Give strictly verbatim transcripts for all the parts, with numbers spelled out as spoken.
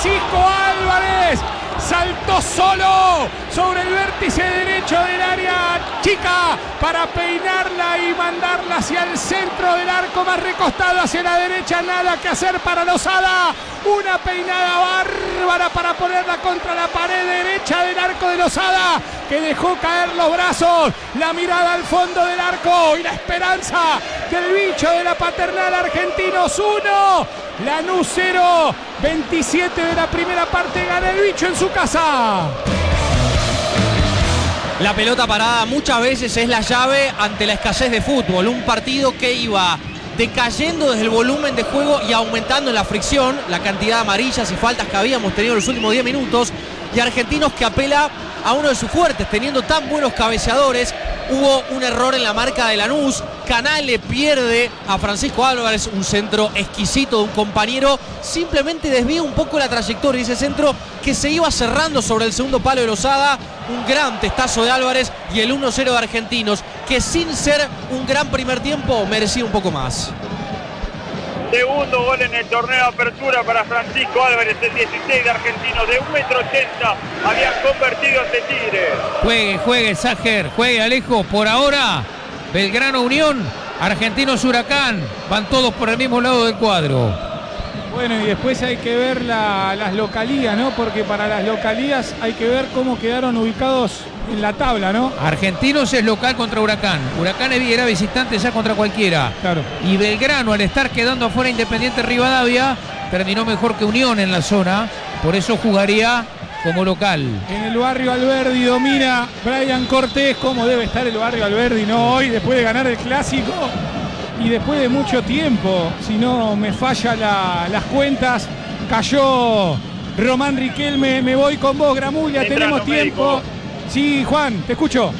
Francisco Álvarez. Saltó solo sobre el vértice derecho del área chica para peinarla y mandarla hacia el centro del arco, más recostado hacia la derecha. Nada que hacer para Lozada. Una peinada bárbara para ponerla contra la pared derecha del arco de Lozada, que dejó caer los brazos, la mirada al fondo del arco y la esperanza del bicho de la Paternal. Argentinos uno, Lanús cero. veintisiete de la primera parte, gana el bicho en su casa. La pelota parada muchas veces es la llave ante la escasez de fútbol. Un partido que iba decayendo desde el volumen de juego y aumentando en la fricción, la cantidad de amarillas y faltas que habíamos tenido en los últimos diez minutos. Y Argentinos que apela a uno de sus fuertes, teniendo tan buenos cabeceadores. Hubo un error en la marca de Lanús. Canal le pierde a Francisco Álvarez un centro exquisito de un compañero. Simplemente desvía un poco la trayectoria de ese centro que se iba cerrando sobre el segundo palo de Lozada. Un gran testazo de Álvarez y el uno cero de Argentinos, que sin ser un gran primer tiempo merecía un poco más. Segundo gol en el torneo de apertura para Francisco Álvarez, el dieciséis de Argentinos, de un metro ochenta, habían convertido ante Tigre. Juegue, juegue, Ságer, juegue, Alejo. Por ahora, Belgrano Unión, Argentinos Huracán, van todos por el mismo lado del cuadro. Bueno, y después hay que ver la, las localías, ¿no? Porque para las localías hay que ver cómo quedaron ubicados en la tabla, ¿no? Argentinos es local contra Huracán. Huracán era visitante ya contra cualquiera. Claro. Y Belgrano, al estar quedando afuera Independiente Rivadavia, terminó mejor que Unión en la zona. Por eso jugaría como local. En el barrio Alberdi domina Brian Cortés. ¿Cómo debe estar el barrio Alberdi, no? Hoy, después de ganar el clásico y después de mucho tiempo, si no me falla la, las cuentas, cayó Román Riquelme. Me voy con vos, Gramulia, Entran tenemos los tiempo. médicos. Sí, Juan, te escucho.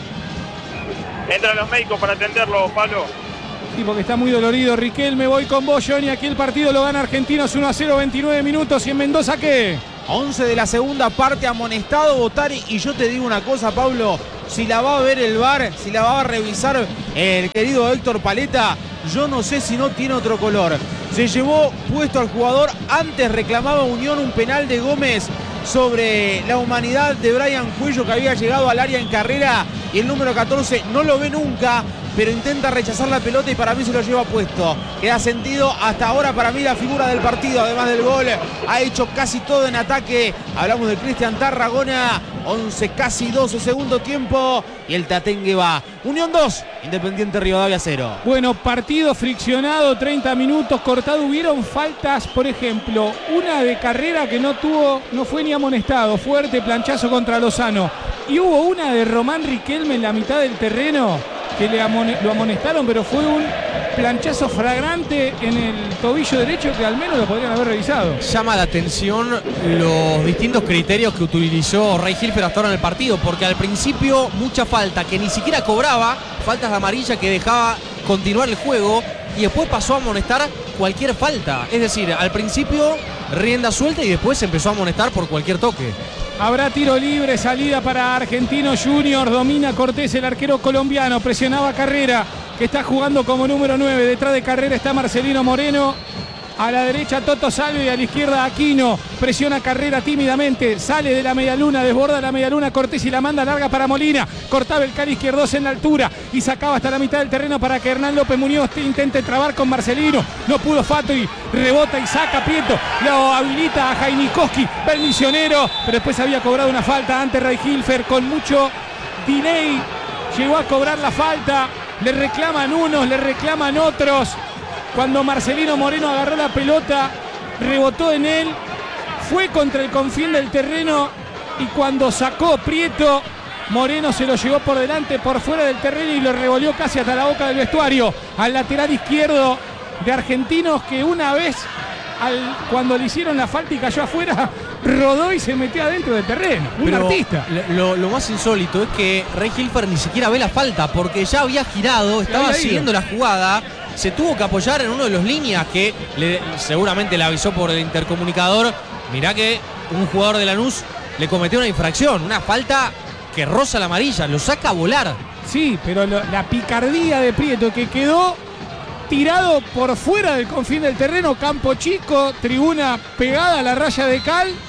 Entran los médicos para atenderlo, Pablo. Sí, porque está muy dolorido Riquelme. Voy con vos, Johnny. Aquí el partido lo gana Argentinos uno a cero, veintinueve minutos. ¿Y en Mendoza qué? once de la segunda parte, amonestado Botari. Y yo te digo una cosa, Pablo, si la va a ver el V A R, si la va a revisar el querido Héctor Paletta, yo no sé si no tiene otro color. Se llevó puesto al jugador. Antes reclamaba Unión un penal de Gómez sobre la humanidad de Brian Cuello, que había llegado al área en carrera, y el número catorce no lo ve nunca, pero intenta rechazar la pelota y para mí se lo lleva puesto. Queda sentido hasta ahora para mí la figura del partido, además del gol. Ha hecho casi todo en ataque. Hablamos de Cristian Tarragona. once, casi doce, segundo tiempo. Y el Tatengue va. Unión dos, Independiente Rivadavia cero. Bueno, partido friccionado, treinta minutos, cortado. Hubieron faltas, por ejemplo, una de Carrera que no tuvo, no fue ni amonestado. Fuerte planchazo contra Lozano. Y hubo una de Román Riquelme en la mitad del terreno, que le amone, lo amonestaron, pero fue un planchazo flagrante en el tobillo derecho que al menos lo podrían haber revisado. Llama la atención los distintos criterios que utilizó Ray Hilfer hasta ahora en el partido, porque al principio mucha falta que ni siquiera cobraba, faltas de amarilla que dejaba continuar el juego, y después pasó a amonestar cualquier falta. Es decir, al principio rienda suelta y después empezó a amonestar por cualquier toque. Habrá tiro libre, salida para Argentinos Juniors. Domina Cortés, el arquero colombiano. Presionaba Carrera, que está jugando como número nueve. Detrás de Carrera está Marcelino Moreno. A la derecha Toto Salve y a la izquierda Aquino. Presiona Carrera tímidamente. Sale de la medialuna, desborda la medialuna Cortés y la manda larga para Molina. Cortaba el cara izquierdoso en la altura y sacaba hasta la mitad del terreno para que Hernán López Muñoz intente trabar con Marcelino. No pudo Fato y rebota y saca Prieto. Lo habilita a Jainikowski, el misionero, pero después había cobrado una falta ante Ray Hilfer con mucho delay. Llegó a cobrar la falta. Le reclaman unos, le reclaman otros. Cuando Marcelino Moreno agarró la pelota, rebotó en él, fue contra el confín del terreno y cuando sacó Prieto, Moreno se lo llevó por delante, por fuera del terreno y lo revolvió casi hasta la boca del vestuario. Al lateral izquierdo de Argentinos, que una vez al, cuando le hicieron la falta y cayó afuera, rodó y se metió adentro del terreno. Un Pero artista. Lo, lo más insólito es que Ray Hilfer ni siquiera ve la falta, porque ya había girado, estaba había siguiendo la jugada. Se tuvo que apoyar en uno de los líneas que le, seguramente le avisó por el intercomunicador. Mirá que un jugador de Lanús le cometió una infracción, una falta que roza la amarilla, lo saca a volar. Sí, pero lo, la picardía de Prieto, que quedó tirado por fuera del confín del terreno, campo chico, tribuna pegada a la raya de cal,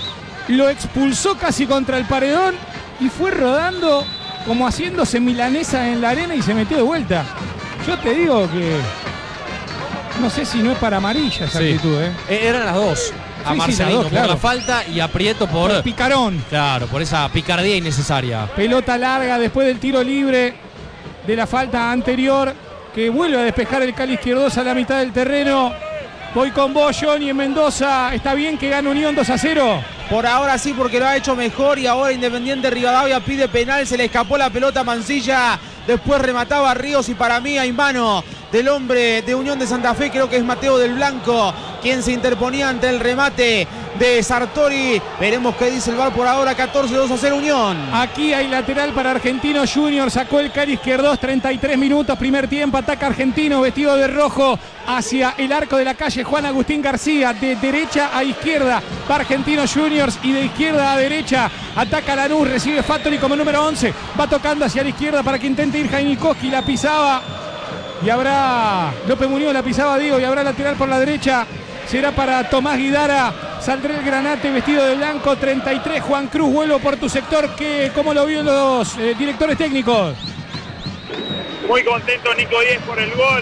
lo expulsó casi contra el paredón y fue rodando como haciéndose milanesa en la arena y se metió de vuelta. Yo te digo que no sé si no es para amarilla esa Sí. actitud, ¿eh? Eran las dos. A Sí, sí, Marcelino las dos, claro. por la falta y a Prieto por, Por picarón. claro, por esa picardía innecesaria. Pelota larga después del tiro libre de la falta anterior que vuelve a despejar el Cali Izquierdosa a la mitad del terreno. Voy con vos, Johnny, en Mendoza. ¿Está bien que gane Unión dos a cero? Por ahora sí, porque lo ha hecho mejor y ahora Independiente Rivadavia pide penal, se le escapó la pelota a Mancilla, después remataba a Ríos y para mí hay mano del hombre de Unión de Santa Fe, creo que es Mateo del Blanco, quien se interponía ante el remate de Sartori. Veremos qué dice el V A R por ahora, catorce dos a cero Unión. Aquí hay lateral para Argentino Junior, sacó el Cali Izquierdos, treinta y tres minutos, primer tiempo, ataca Argentino vestido de rojo hacia el arco de la calle Juan Agustín García, de derecha a izquierda para Argentino Juniors y de izquierda a derecha ataca Lanús, recibe Fattori como número once, va tocando hacia la izquierda para que intente ir Jainikoski, la pisaba y habrá López Muñoz, la pisaba Diego y habrá lateral por la derecha, será para Tomás Guidara. Saldrá el Granate vestido de blanco, treinta y tres. Juan Cruz, vuelvo por tu sector. ¿Qué, ¿Cómo lo vio los eh, directores técnicos? Muy contento Nico Díez por el gol.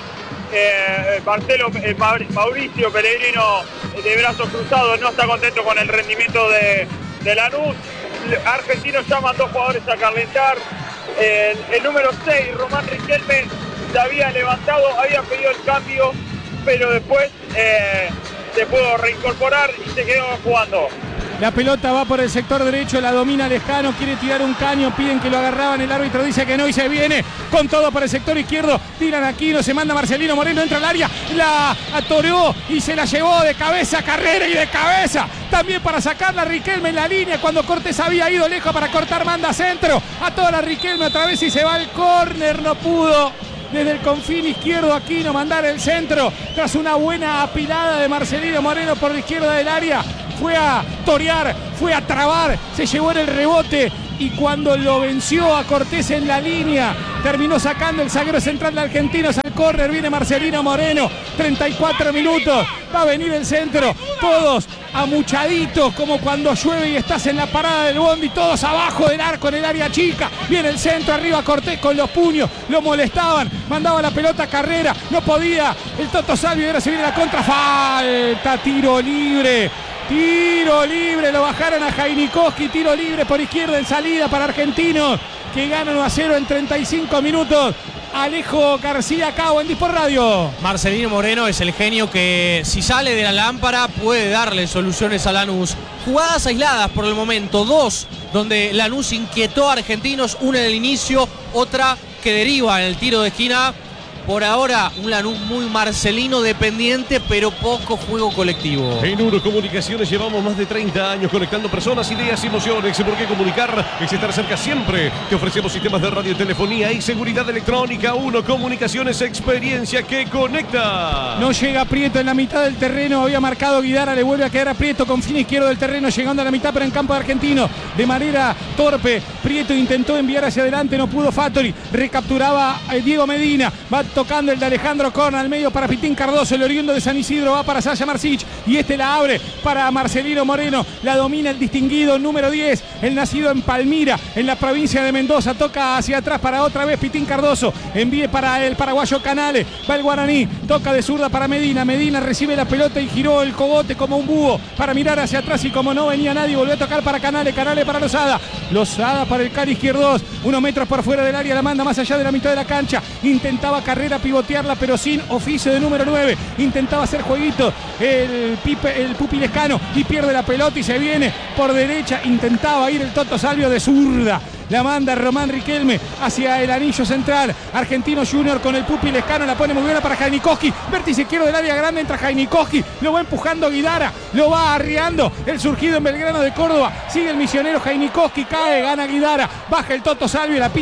Eh, Marcelo, eh, Mauricio Pellegrino eh, de brazos cruzados no está contento con el rendimiento de, de Lanús. Argentinos llaman dos jugadores a calentar. Eh, el, el número seis, Román Riquelme, se había levantado, había pedido el cambio, pero después eh, se pudo reincorporar y se quedó jugando. La pelota va por el sector derecho, la domina Lescano, quiere tirar un caño, piden que lo agarraban, el árbitro dice que no y se viene con todo por el sector izquierdo, tiran aquí, no se manda Marcelino Moreno, entra al área, la atoreó y se la llevó de cabeza Carrera y de cabeza, también para sacarla Riquelme en la línea, cuando Cortés había ido lejos para cortar, manda centro, a toda la Riquelme otra vez y se va al córner, no pudo. Desde el confín izquierdo Aquino mandar el centro, tras una buena apilada de Marcelino Moreno por la izquierda del área, fue a torear, fue a trabar, se llevó en el rebote y cuando lo venció a Cortés en la línea, terminó sacando el zaguero central de Argentinos al córner, viene Marcelino Moreno, treinta y cuatro minutos, va a venir el centro, todos amuchaditos como cuando llueve y estás en la parada del bondi, todos abajo del arco en el área chica, viene el centro, arriba Cortés con los puños, lo molestaban, mandaba la pelota a Carrera, no podía, el Toto Salvio, ahora se viene la contra, falta, tiro libre. Tiro libre, lo bajaron a Jainikoski, tiro libre por izquierda en salida para Argentinos, que gana uno a cero en treinta y cinco minutos. Alejo García Cabo en Disport Radio. Marcelino Moreno es el genio que si sale de la lámpara puede darle soluciones a Lanús. Jugadas aisladas por el momento, dos donde Lanús inquietó a Argentinos, una en el inicio, otra que deriva en el tiro de esquina. Por ahora, un Lanús muy Marcelino dependiente, pero poco juego colectivo. En Uno Comunicaciones llevamos más de treinta años conectando personas, ideas y emociones. ¿Por qué comunicar? Es estar cerca siempre. Te ofrecemos sistemas de radio, telefonía y seguridad electrónica. Uno Comunicaciones, experiencia que conecta. No llega Prieto en la mitad del terreno, había marcado Guidara, le vuelve a quedar a Prieto con fin izquierdo del terreno, llegando a la mitad pero en campo de Argentino. De manera torpe, Prieto intentó enviar hacia adelante, no pudo Fattori, recapturaba a Diego Medina, va tocando el de Alejandro Corna al medio para Pitín Cardoso, el oriundo de San Isidro va para Sasha Marcich y este la abre para Marcelino Moreno, la domina el distinguido número diez, el nacido en Palmira, en la provincia de Mendoza, toca hacia atrás para otra vez Pitín Cardoso, envíe para el paraguayo Canales, va el guaraní, toca de zurda para Medina, Medina recibe la pelota y giró el cogote como un búho para mirar hacia atrás y como no venía nadie, volvió a tocar para Canales, Canales para Lozada, Lozada para el Cali Izquierdos, unos metros por fuera del área, la manda más allá de la mitad de la cancha, intentaba Carrera pivotearla pero sin oficio de número nueve, intentaba hacer jueguito el, pipe, el Pupi Lescano y pierde la pelota y se viene por derecha, intentaba ir el Toto Salvio de zurda, la manda Román Riquelme hacia el anillo central, Argentino Junior con el Pupi Lescano, la pone muy buena para Jainikoski, vértice izquierdo del área grande, entra Jainikoski, lo va empujando Guidara, lo va arriando, el surgido en Belgrano de Córdoba, sigue el misionero Jainikoski, cae, gana Guidara, baja el Toto Salvio, la pisa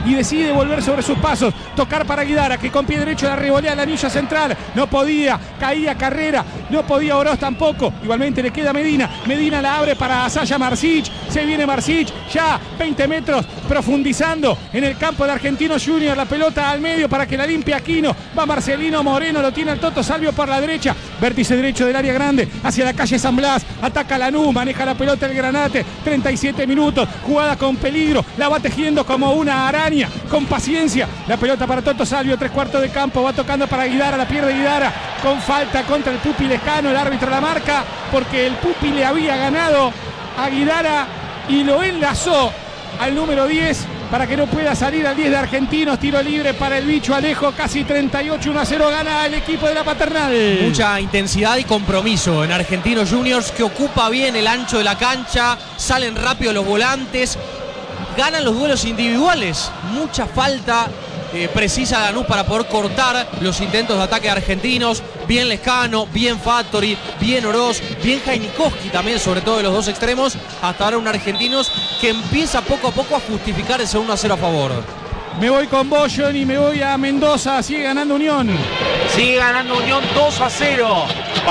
y decide volver sobre sus pasos, tocar para Guidara, que con pie derecho la revolea al anillo central, no podía, caía Carrera, no podía Oroz tampoco, igualmente le queda Medina, Medina la abre para Sasha Marsic, se viene Marsic, ya veinte metros, profundizando en el campo de Argentino Junior, la pelota al medio para que la limpie Aquino, va Marcelino Moreno, lo tiene el Toto Salvio por la derecha, vértice derecho del área grande, hacia la calle San Blas, ataca Lanús, maneja la pelota el Granate, treinta y siete minutos, jugada con peligro, la va tejiendo como una araña, con paciencia, la pelota para Toto Salvio, tres cuartos de campo, va tocando para Guidara, la pierde Guidara, con falta contra el Pupi Lescano, el árbitro la marca, porque el Pupi le había ganado a Guidara y lo enlazó al número diez para que no pueda salir al diez de Argentinos. Tiro libre para el bicho Alejo, casi treinta y ocho, uno a cero gana el equipo de la Paternal. Mucha intensidad y compromiso en Argentinos Juniors, que ocupa bien el ancho de la cancha, salen rápido los volantes, ganan los duelos individuales, mucha falta eh, precisa Lanús para poder cortar los intentos de ataque de Argentinos. Bien Lescano, bien Fattori, bien Oroz, bien Jainikoski también, sobre todo de los dos extremos. Hasta ahora un Argentinos que empieza poco a poco a justificar ese uno a cero a favor. Me voy con vos, Johnny, me voy a Mendoza, sigue ganando Unión. Sigue ganando Unión dos a cero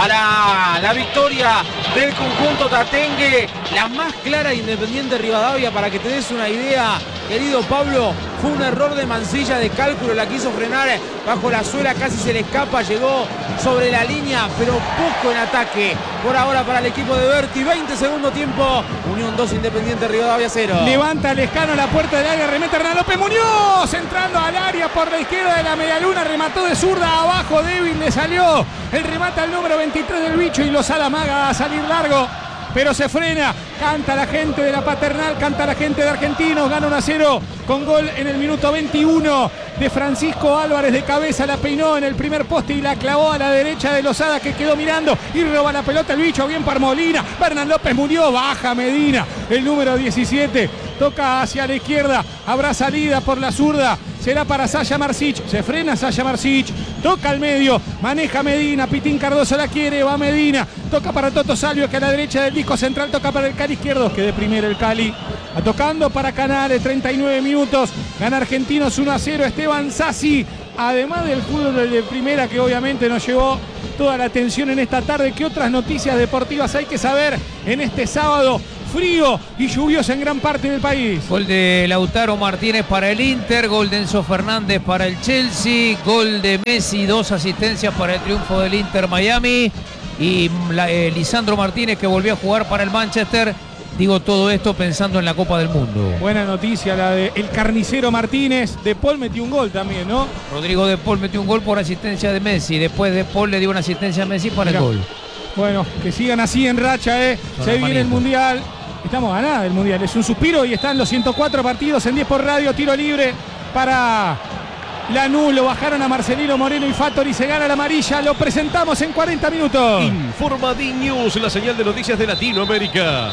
para la victoria del conjunto tatengue. La más clara de Independiente Rivadavia, para que te des una idea, querido Pablo, fue un error de Mancilla de cálculo, la quiso frenar bajo la suela, casi se le escapa, llegó sobre la línea, pero poco en ataque. Por ahora para el equipo de Berti, veinte segundo tiempo, Unión dos, Independiente Rivadavia cero. Levanta Lescano la puerta del área, remete Hernán López Muñoz, entrando al área por la izquierda de la medialuna, remató de zurda, abajo débil, le salió el remate al número veintitrés del bicho y lo salamaga a salir largo. Pero se frena, canta la gente de la Paternal, canta la gente de Argentinos, gana uno a cero con gol en el minuto veintiuno de Francisco Álvarez, de cabeza la peinó en el primer poste y la clavó a la derecha de Lozada, que quedó mirando y roba la pelota el bicho, bien para Molina, Hernán López murió, baja Medina, el número diecisiete, toca hacia la izquierda, habrá salida por la zurda, será para Sasha Marsic, se frena Sasha Marsic, toca al medio, maneja Medina, Pitín Cardoso la quiere, va Medina, toca para Toto Salvio, que a la derecha del disco central toca para el Cali izquierdo, que de primero el Cali, a tocando para Canales, treinta y nueve minutos, gana Argentinos uno a cero, Esteban Sassi, además del fútbol de primera que obviamente nos llevó toda la atención en esta tarde. ¿Qué otras noticias deportivas hay que saber en este sábado frío y lluvioso en gran parte del país? Gol de Lautaro Martínez para el Inter, gol de Enzo Fernández para el Chelsea, gol de Messi, dos asistencias para el triunfo del Inter Miami, y la, eh, Lisandro Martínez, que volvió a jugar para el Manchester. Digo todo esto pensando en la Copa del Mundo. Buena noticia la de el carnicero Martínez. De Paul metió un gol también, ¿no? Rodrigo De Paul metió un gol por asistencia de Messi. Después De Paul le dio una asistencia a Messi para Mirá. el gol. Bueno, que sigan así en racha, ¿eh? Son Se viene el Mundial. Estamos ganando el Mundial. Es un suspiro y están los ciento cuatro partidos en diez por radio. Tiro libre para Lanús. Lo bajaron a Marcelino Moreno y Fattori. Se gana la amarilla. Lo presentamos en cuarenta minutos. Informa D News, la señal de noticias de Latinoamérica.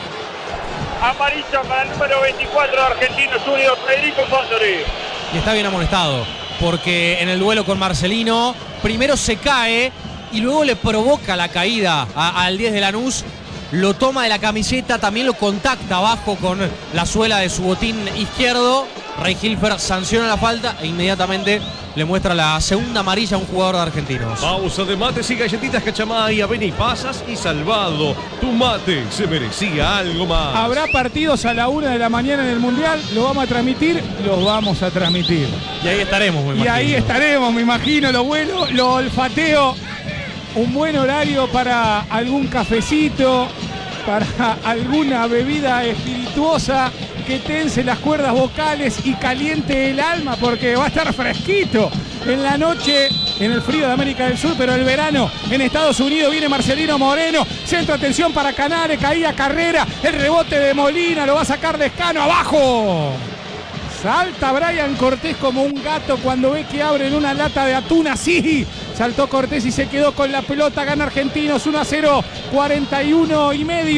Amarilla para el número veinticuatro de Argentinos Juniors, Federico Fattori. Y está bien amonestado, porque en el duelo con Marcelino, primero se cae y luego le provoca la caída a, al diez de Lanús. Lo toma de la camiseta, también lo contacta abajo con la suela de su botín izquierdo. Rey Hilfer sanciona la falta e inmediatamente le muestra la segunda amarilla a un jugador de Argentinos. Pausa de mates y galletitas Cachamay, Avena y Pasas y Salvado. Tu mate se merecía algo más. Habrá partidos a la una de la mañana en el Mundial. Lo vamos a transmitir, los vamos a transmitir. Y ahí estaremos, me imagino. Y ahí estaremos, me imagino, lo bueno, lo olfateo. Un buen horario para algún cafecito, para alguna bebida espirituosa que tense las cuerdas vocales y caliente el alma, porque va a estar fresquito en la noche en el frío de América del Sur, pero el verano en Estados Unidos. Viene Marcelino Moreno, centro, atención para Canales, caía Carrera, el rebote de Molina, lo va a sacar Lescano, abajo. Salta Brian Cortés como un gato cuando ve que abren una lata de atún así. Saltó Cortés y se quedó con la pelota. Gana Argentinos uno a cero, cuarenta y uno y medio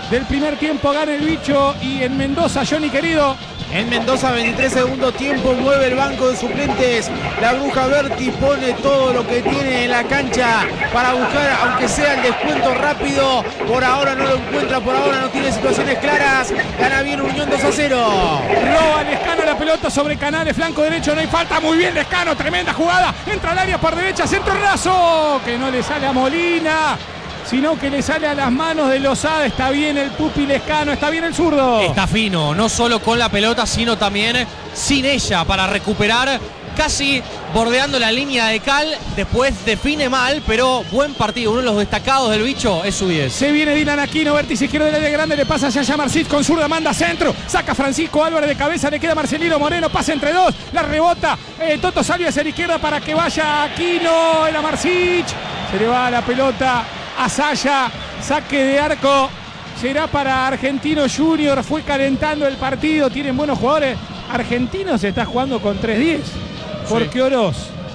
del primer tiempo gana el Bicho. Y en Mendoza, Johnny querido. En Mendoza, veintitrés segundo tiempo, mueve el banco de suplentes. La Bruja Berti pone todo lo que tiene en la cancha para buscar, aunque sea el descuento rápido. Por ahora no lo encuentra, por ahora no tiene situaciones claras. Gana bien Unión dos a cero. Roba Lescano la pelota sobre Canales, flanco derecho, no hay falta. Muy bien Lescano, tremenda jugada. Entra al área por derecha, centro raso. Que no le sale a Molina, sino que le sale a las manos de Lozada. Está bien el Pupi Lescano, está bien el zurdo. Está fino, no solo con la pelota, sino también sin ella para recuperar, casi bordeando la línea de cal. Después define mal, pero buen partido. Uno de los destacados del Bicho es su diez. Se viene Dylan Aquino, vértice izquierdo del área grande, le pasa hacia allá Marcich con zurda, manda centro, saca Francisco Álvarez de cabeza, le queda Marcelino Moreno, pasa entre dos, la rebota eh, Toto Salvio hacia la izquierda para que vaya Aquino, era Marcich, se le va la pelota a Saya, saque de arco, será para Argentino Junior, fue calentando el partido, tienen buenos jugadores. Argentino se está jugando con tres diez, porque sí. Oroz,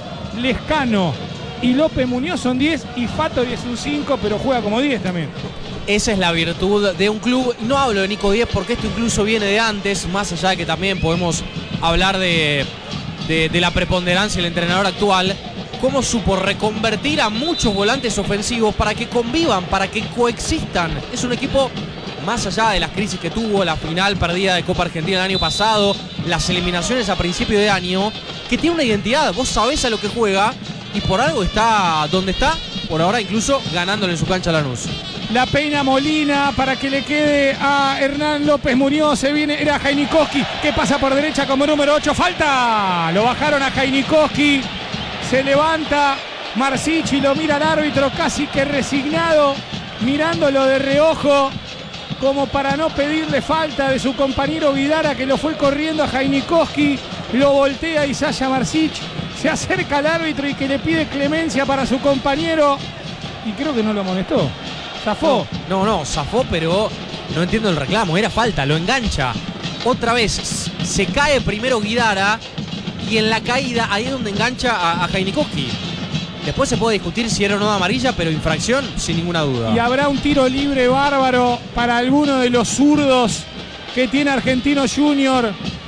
Lescano y López Muñoz son diez y Fattori es un cinco, pero juega como diez también. Esa es la virtud de un club. No hablo de Nico diez porque esto incluso viene de antes, más allá de que también podemos hablar de, de, de la preponderancia del entrenador actual. Cómo supo reconvertir a muchos volantes ofensivos para que convivan, para que coexistan. Es un equipo, más allá de las crisis que tuvo, la final perdida de Copa Argentina el año pasado, las eliminaciones a principio de año, que tiene una identidad. Vos sabés a lo que juega y por algo está donde está, por ahora incluso ganándole en su cancha a Lanús. La peina Molina para que le quede a Hernán López Muñoz. Se viene, era Jainikoski que pasa por derecha como número ocho. Falta. Lo bajaron a Jainikoski. Se levanta Marcich y lo mira al árbitro casi que resignado, mirándolo de reojo, como para no pedirle falta de su compañero Vidara, que lo fue corriendo a Jainikoski. Lo voltea Isaya Marcich. Se acerca al árbitro y que le pide clemencia para su compañero. Y creo que no lo amonestó. Zafó. No, no, no, zafó, pero no entiendo el reclamo. Era falta, lo engancha. Otra vez, se cae primero Guidara y en la caída ahí es donde engancha a, a Jainikoski. Después se puede discutir si era o no amarilla, pero infracción sin ninguna duda. Y habrá un tiro libre bárbaro para alguno de los zurdos que tiene Argentino Junior.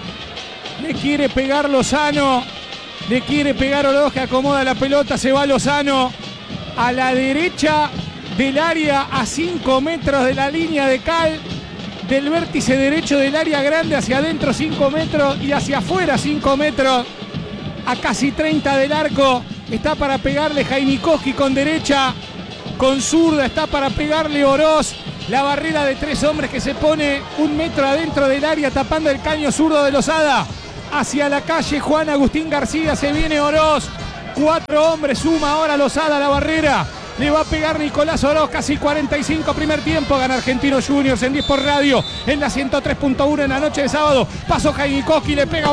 Le quiere pegar Lozano. Le quiere pegar Oroz, que acomoda la pelota. Se va Lozano a la derecha del área, a cinco metros de la línea de cal, del vértice derecho del área grande, hacia adentro cinco metros y hacia afuera cinco metros, a casi treinta del arco. Está para pegarle Jainikoski con derecha, con zurda está para pegarle Oroz. La barrera de tres hombres que se pone un metro adentro del área, tapando el caño zurdo de Lozada. Hacia la calle Juan Agustín García, se viene Oroz. Cuatro hombres, suma ahora Lozada a la barrera. Le va a pegar Nicolás Oroz, casi cuarenta y cinco primer tiempo. Gana Argentinos Juniors en diez por radio, en la ciento tres punto uno en la noche de sábado. Pasó Jainikoski, le pega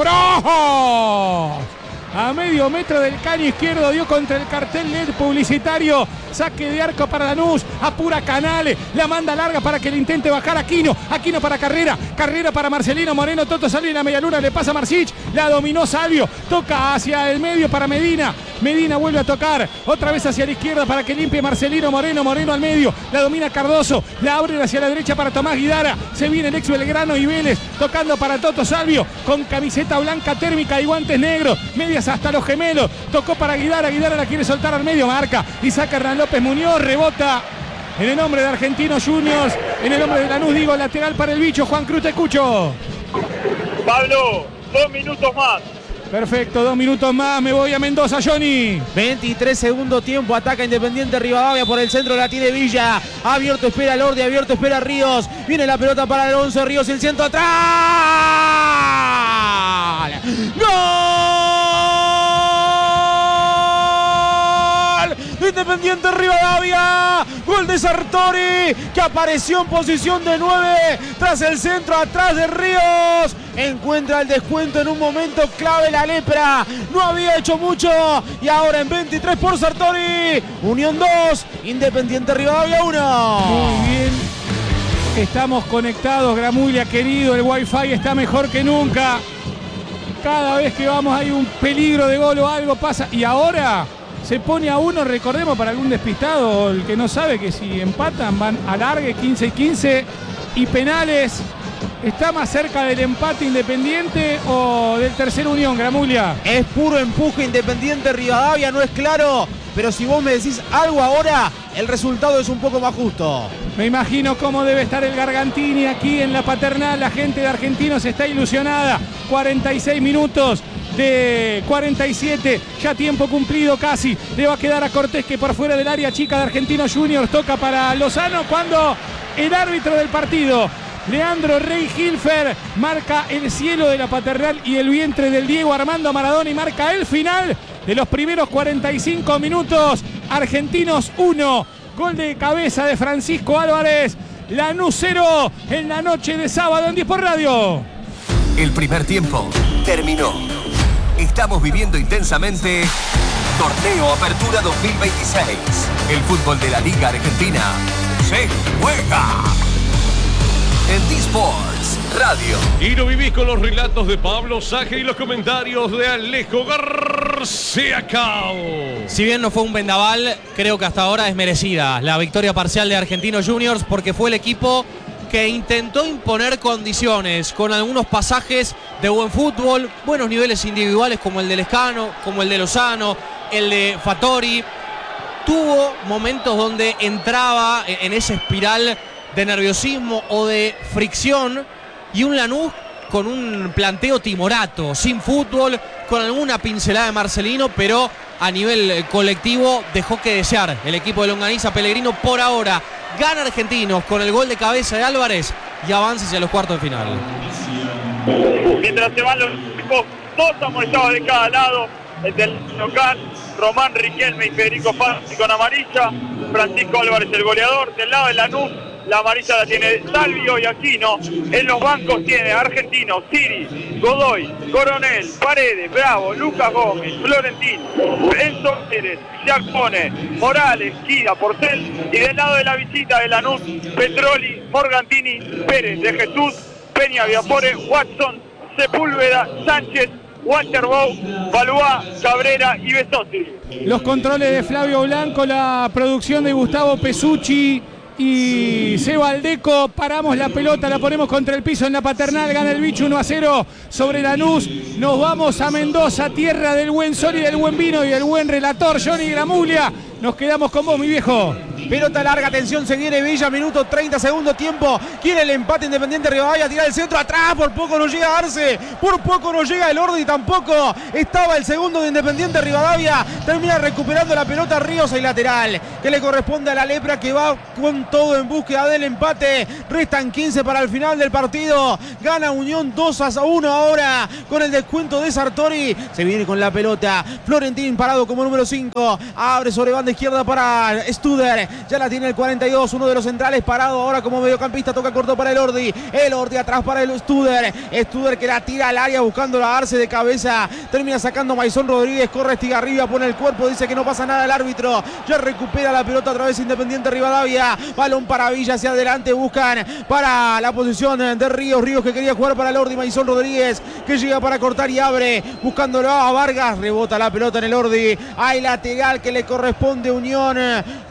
Oroz. A medio metro del caño izquierdo, dio contra el cartel L E D publicitario. Saque de arco para Lanús, apura Canales, la manda larga para que le intente bajar Aquino. Aquino para Carrera, Carrera para Marcelino Moreno. Toto Salvio en la medialuna, le pasa a Marcich, la dominó Salvio, toca hacia el medio para Medina. Medina vuelve a tocar, otra vez hacia la izquierda para que limpie Marcelino Moreno. Moreno al medio, la domina Cardoso, la abre hacia la derecha para Tomás Guidara. Se viene el ex Belgrano y Vélez, tocando para Toto Salvio, con camiseta blanca térmica y guantes negros, medias hasta los gemelos. Tocó para Guidara, Guidara la quiere soltar al medio, marca y saca Hernán López Muñoz, rebota en el nombre de Argentinos Juniors, en el nombre de Lanús, digo, lateral para el Bicho. Juan Cruz, te escucho. Pablo, dos minutos más. Perfecto, dos minutos más, me voy a Mendoza, Johnny. veintitrés segundo tiempo, ataca Independiente Rivadavia por el centro, la tiene Villa. Abierto espera Lordi, abierto espera Ríos. Viene la pelota para Alonso Ríos, el centro atrás. ¡Gol! Independiente Rivadavia, gol de Sartori, que apareció en posición de nueve tras el centro atrás de Ríos. Encuentra el descuento en un momento clave la Lepra. No había hecho mucho y ahora en veintitrés por Sartori. Unión dos, Independiente Rivadavia uno. Muy bien. Estamos conectados, Gramulia querido. El wifi está mejor que nunca. Cada vez que vamos hay un peligro de gol o algo pasa. Y ahora se pone a uno, recordemos, para algún despistado, el que no sabe, que si empatan van a largue quince y quince. y penales. ¿Está más cerca del empate Independiente o del tercer Unión, Gramulia? Es puro empuje Independiente Rivadavia, no es claro, pero si vos me decís algo ahora, el resultado es un poco más justo. Me imagino cómo debe estar el Gargantini aquí en la Paternal. La gente de Argentinos está ilusionada. cuarenta y seis minutos de cuarenta y siete, ya tiempo cumplido casi. Le va a quedar a Cortés, que por fuera del área chica de Argentinos Juniors toca para Lozano, cuando el árbitro del partido, Leandro Rey Hilfer, marca el cielo de la Paternal y el vientre del Diego Armando Maradona y marca el final de los primeros cuarenta y cinco minutos. Argentinos uno, gol de cabeza de Francisco Álvarez. Lanús cero en la noche de sábado en diez por Radio. El primer tiempo terminó. Estamos viviendo intensamente Torneo Apertura dos mil veintiséis. El fútbol de la Liga Argentina se juega en D-Sports Radio. Y lo vivís con los relatos de Pablo Saje y los comentarios de Alejo García Cao. Si bien no fue un vendaval, creo que hasta ahora es merecida la victoria parcial de Argentinos Juniors, porque fue el equipo que intentó imponer condiciones con algunos pasajes de buen fútbol, buenos niveles individuales como el de Lescano, como el de Lozano, el de Fattori. Tuvo momentos donde entraba en esa espiral de nerviosismo o de fricción, y un Lanús con un planteo timorato, sin fútbol, con alguna pincelada de Marcelino, pero a nivel colectivo dejó que desear el equipo de Longaniza. Pellegrino por ahora gana Argentinos con el gol de cabeza de Álvarez y avanza hacia los cuartos de final. Mientras se van los equipos, dos amonestados de cada lado, el del local, Román Riquelme y Federico Fassi con amarilla, Francisco Álvarez el goleador. Del lado de Lanús, la amarilla la tiene Salvio y Aquino. En los bancos tiene Argentinos, Siri, Godoy, Coronel, Paredes, Bravo, Lucas Gómez, Florentín, Enzo Pérez, Giacone, Morales, Kida, Porcel. Y del lado de la visita de Lanús, Petroli, Morgantini, Pérez de Jesús, Peña Viapore, Watson, Sepúlveda, Sánchez, Walter Bow, Balúa, Cabrera y Besotti. Los controles de Flavio Blanco, la producción de Gustavo Pesucci y Seba Aldeco. Paramos la pelota, la ponemos contra el piso en la Paternal. Gana el bicho uno a cero sobre Lanús. Nos vamos a Mendoza, tierra del buen sol y del buen vino y del buen relator Johnny Gramulia. Nos quedamos con vos, mi viejo. Pelota larga, atención, se viene Villa, minuto treinta, segundo tiempo. Quiere el empate Independiente Rivadavia, tira el centro atrás, por poco no llega Arce, por poco no llega el Ordi tampoco. Estaba el segundo de Independiente Rivadavia, termina recuperando la pelota Ríos y lateral, que le corresponde a la Lepra, que va con todo en búsqueda del empate. Restan quince para el final del partido. Gana Unión dos a uno ahora con el descuento de Sartori. Se viene con la pelota Florentín parado como número cinco. Abre sobre banda izquierda para Studer. Ya la tiene el cuarenta y dos, uno de los centrales parado ahora como mediocampista. Toca corto para el Ordi. El Ordi atrás para el Studer. Studer que la tira al área buscando la Arce de cabeza. Termina sacando Maizón Rodríguez. Corre Estigarribia, pone el cuerpo. Dice que no pasa nada el árbitro. Ya recupera la pelota otra vez Independiente Rivadavia. Balón para Villa hacia adelante. Buscan para la posición de Ríos. Ríos que quería jugar para el Ordi. Maizón Rodríguez que llega para cortar y abre. Buscándolo a Vargas. Rebota la pelota en el Ordi. Hay lateral que le corresponde Unión.